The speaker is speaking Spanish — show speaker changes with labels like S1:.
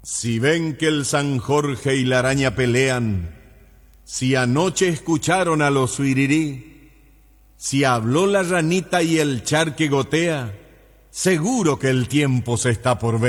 S1: Si ven que el San Jorge y la araña pelean, si anoche escucharon a los suirirí, si habló la ranita y el charque gotea, seguro que el tiempo se está por ver.